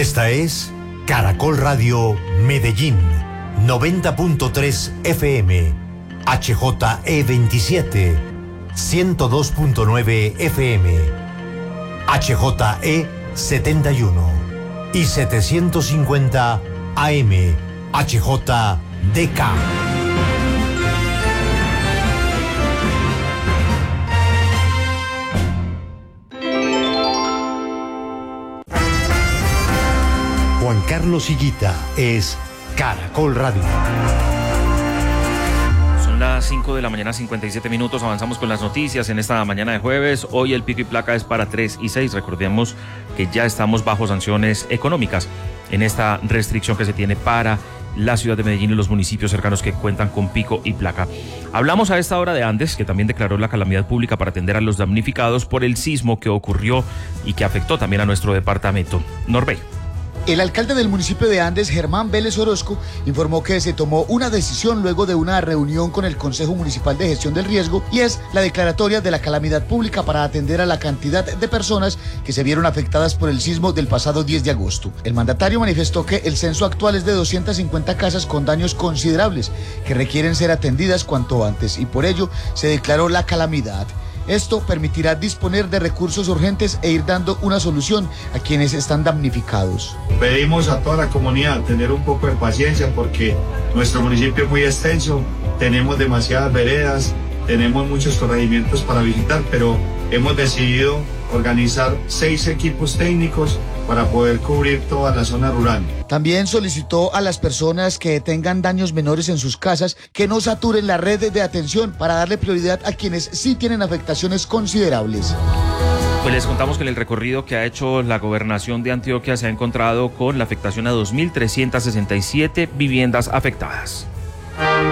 Esta es Caracol Radio Medellín, 90.3 FM, HJE27, 102.9 FM, HJE71 y 750 AM, HJDK. Juan Carlos Higuita es Caracol Radio. Son las 5 de la mañana, 57 minutos. Avanzamos con las noticias en esta mañana de jueves. Hoy el pico y placa es para 3 y 6. Recordemos que ya estamos bajo sanciones económicas en esta restricción que se tiene para la ciudad de Medellín y los municipios cercanos que cuentan con pico y placa. Hablamos a esta hora de Andes, que también declaró la calamidad pública para atender a los damnificados por el sismo que ocurrió y que afectó también a nuestro departamento. Norbey. El alcalde del municipio de Andes, Germán Vélez Orozco, informó que se tomó una decisión luego de una reunión con el Consejo Municipal de Gestión del Riesgo, y es la declaratoria de la calamidad pública para atender a la cantidad de personas que se vieron afectadas por el sismo del pasado 10 de agosto. El mandatario manifestó que el censo actual es de 250 casas con daños considerables que requieren ser atendidas cuanto antes, y por ello se declaró la calamidad. Esto permitirá disponer de recursos urgentes e ir dando una solución a quienes están damnificados. Pedimos a toda la comunidad tener un poco de paciencia porque nuestro municipio es muy extenso, tenemos demasiadas veredas, tenemos muchos corregimientos para visitar, pero hemos decidido organizar 6 equipos técnicos para poder cubrir toda la zona rural. También solicitó a las personas que tengan daños menores en sus casas que no saturen la red de atención para darle prioridad a quienes sí tienen afectaciones considerables. Pues les contamos que en el recorrido que ha hecho la gobernación de Antioquia se ha encontrado con la afectación a 2.367 viviendas afectadas.